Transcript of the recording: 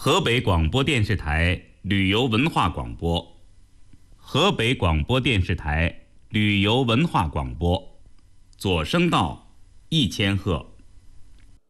河北广播电视台旅游文化广播，河北广播电视台旅游文化广播，左声道1000赫。